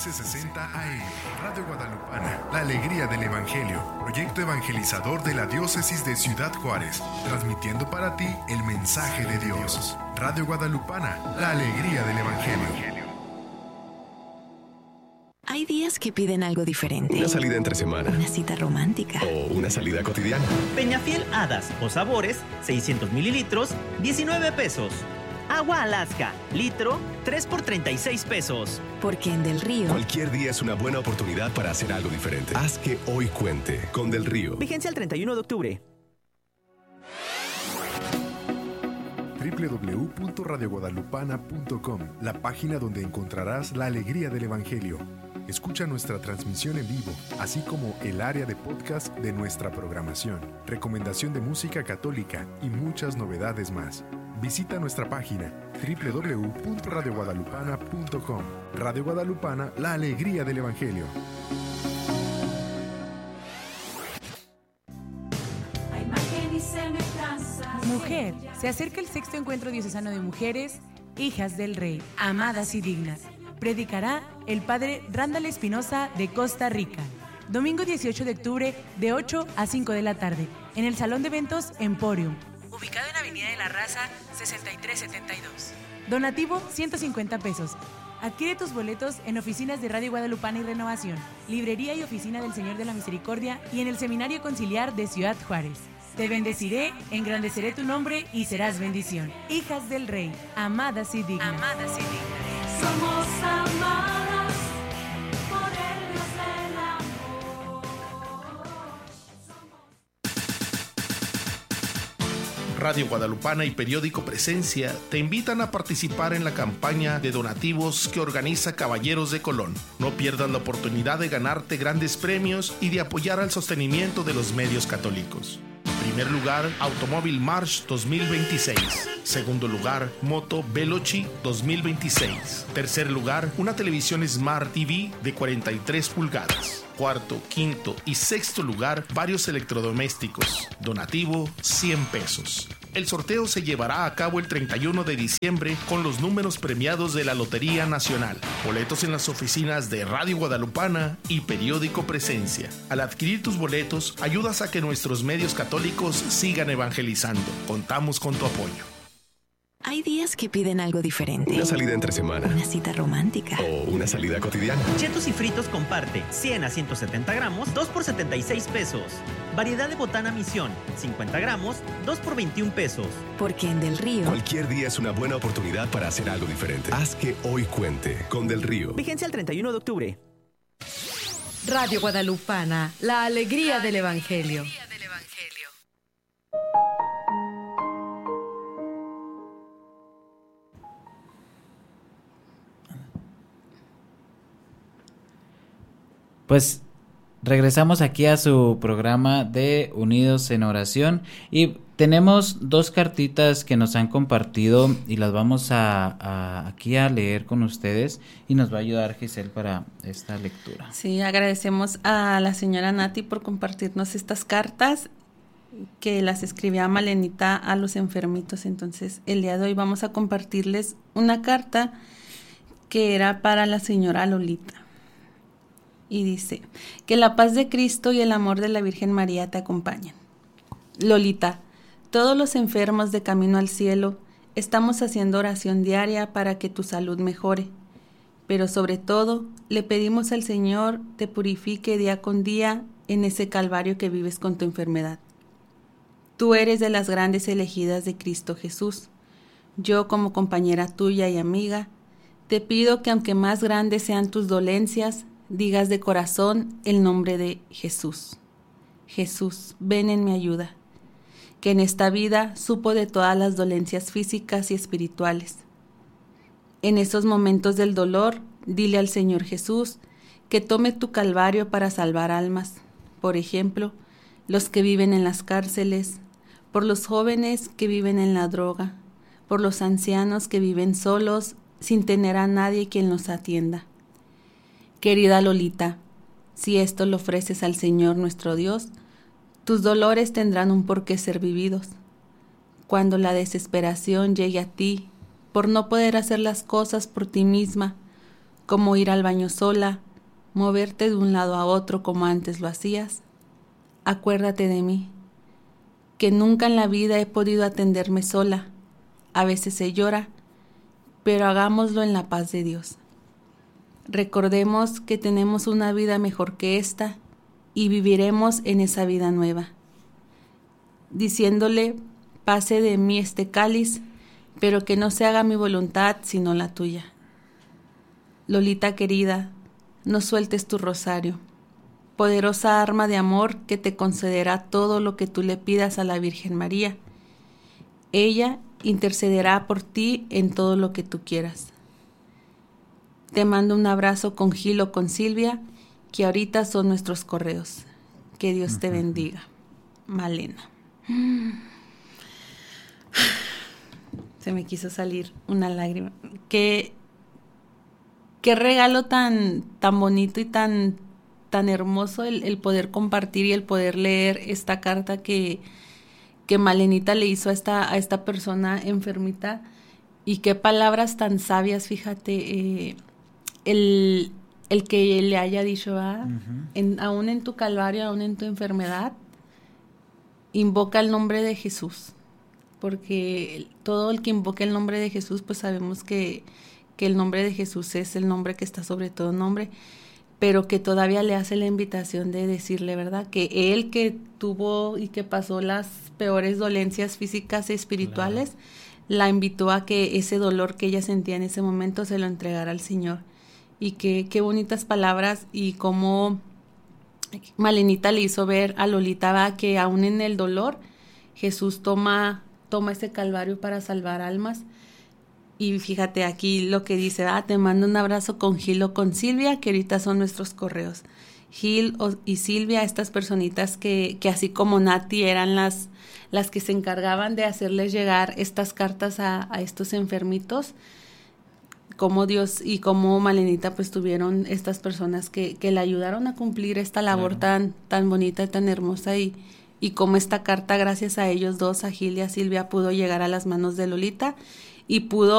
1560 AM, Radio Guadalupana, la alegría del Evangelio, proyecto evangelizador de la Diócesis de Ciudad Juárez, transmitiendo para ti el mensaje de Dios. Radio Guadalupana, la alegría del Evangelio. Hay días que piden algo diferente. Una salida entre semana. Una cita romántica. O una salida cotidiana. Peñafiel Hadas o Sabores, 600 mililitros, 19 pesos. Agua Alaska, litro, 3 por 36 pesos. Porque en Del Río... Cualquier día es una buena oportunidad para hacer algo diferente. Haz que hoy cuente con Del Río. Vigencia el 31 de octubre. www.radioguadalupana.com, la página donde encontrarás la alegría del Evangelio. Escucha nuestra transmisión en vivo, así como el área de podcast de nuestra programación, recomendación de música católica y muchas novedades más. Visita nuestra página www.radioguadalupana.com. Radio Guadalupana, la alegría del Evangelio. Mujer, se acerca el sexto encuentro diocesano de mujeres, hijas del Rey, amadas y dignas. Predicará el padre Randall Espinosa de Costa Rica. Domingo 18 de octubre de 8 a 5 de la tarde, en el Salón de Eventos Emporium, ubicado en Avenida de la Raza 6372. Donativo 150 pesos. Adquiere tus boletos en oficinas de Radio Guadalupana y Renovación, librería y oficina del Señor de la Misericordia y en el Seminario Conciliar de Ciudad Juárez. Te bendeciré, engrandeceré tu nombre y serás bendición. Hijas del Rey, amadas y dignas. Amadas y dignas. Somos amadas por el Dios del amor. Radio Guadalupana y Periódico Presencia te invitan a participar en la campaña de donativos que organiza Caballeros de Colón. No pierdas la oportunidad de ganarte grandes premios y de apoyar al sostenimiento de los medios católicos. Primer lugar, Automóvil March 2026. Segundo lugar, Moto Veloci 2026. Tercer lugar, una televisión Smart TV de 43 pulgadas. Cuarto, quinto y sexto lugar, varios electrodomésticos. Donativo, 100 pesos. El sorteo se llevará a cabo el 31 de diciembre con los números premiados de la Lotería Nacional. Boletos en las oficinas de Radio Guadalupana y Periódico Presencia. Al adquirir tus boletos, ayudas a que nuestros medios católicos sigan evangelizando. Contamos con tu apoyo. Hay días que piden algo diferente. Una salida entre semana. Una cita romántica. O una salida cotidiana. Chetos y fritos comparte, 100 a 170 gramos, 2 por 76 pesos. Variedad de botana Misión, 50 gramos, 2 por 21 pesos. Porque en Del Río... Cualquier día es una buena oportunidad para hacer algo diferente. Haz que hoy cuente con Del Río. Vigencia el 31 de octubre. Radio Guadalupana, la alegría del Evangelio. Pues regresamos aquí a su programa de Unidos en Oración y tenemos dos cartitas que nos han compartido y las vamos aquí a leer con ustedes y nos va a ayudar Giselle para esta lectura. Sí, agradecemos a la señora Nati por compartirnos estas cartas que las escribía Malenita a los enfermitos. Entonces, el día de hoy vamos a compartirles una carta que era para la señora Lolita. Y dice, que la paz de Cristo y el amor de la Virgen María te acompañen. Lolita, todos los enfermos de camino al cielo estamos haciendo oración diaria para que tu salud mejore. Pero sobre todo, le pedimos al Señor te purifique día con día en ese calvario que vives con tu enfermedad. Tú eres de las grandes elegidas de Cristo Jesús. Yo, como compañera tuya y amiga, te pido que aunque más grandes sean tus dolencias, digas de corazón el nombre de Jesús. Jesús, ven en mi ayuda, que en esta vida supo de todas las dolencias físicas y espirituales. En esos momentos del dolor, dile al Señor Jesús que tome tu calvario para salvar almas, por ejemplo, los que viven en las cárceles, por los jóvenes que viven en la droga, por los ancianos que viven solos sin tener a nadie quien los atienda. Querida Lolita, si esto lo ofreces al Señor nuestro Dios, tus dolores tendrán un porqué ser vividos. Cuando la desesperación llegue a ti por no poder hacer las cosas por ti misma, como ir al baño sola, moverte de un lado a otro como antes lo hacías. Acuérdate de mí, que nunca en la vida he podido atenderme sola. A veces se llora, pero hagámoslo en la paz de Dios. Recordemos que tenemos una vida mejor que esta y viviremos en esa vida nueva. Diciéndole, pase de mí este cáliz, pero que no se haga mi voluntad sino la tuya. Lolita querida, no sueltes tu rosario, poderosa arma de amor que te concederá todo lo que tú le pidas a la Virgen María. Ella intercederá por ti en todo lo que tú quieras. Te mando un abrazo con Gil o con Silvia, que ahorita son nuestros correos. Que Dios te bendiga. Malena. Se me quiso salir una lágrima. Qué regalo tan bonito y tan hermoso el poder compartir y el poder leer esta carta que Malenita le hizo a esta persona enfermita. Y qué palabras tan sabias, fíjate, el que le haya dicho, aún en tu calvario, aún en tu enfermedad, invoca el nombre de Jesús, porque todo el que invoca el nombre de Jesús, pues sabemos que el nombre de Jesús es el nombre que está sobre todo nombre, pero que todavía le hace la invitación de decirle, ¿verdad?, que él que tuvo y que pasó las peores dolencias físicas y espirituales, claro, la invitó a que ese dolor que ella sentía en ese momento se lo entregara al Señor. Y qué bonitas palabras, y cómo Malenita le hizo ver a Lolita que aún en el dolor Jesús toma ese calvario para salvar almas. Y fíjate aquí lo que dice, te mando un abrazo con Gil o con Silvia, que ahorita son nuestros correos. Gil y Silvia, estas personitas que así como Nati eran las que se encargaban de hacerles llegar estas cartas a estos enfermitos, como Dios y como Malenita pues tuvieron estas personas que le ayudaron a cumplir esta labor, claro, tan bonita, tan hermosa, y como esta carta, gracias a ellos dos, a Gil y a Silvia, pudo llegar a las manos de Lolita y pudo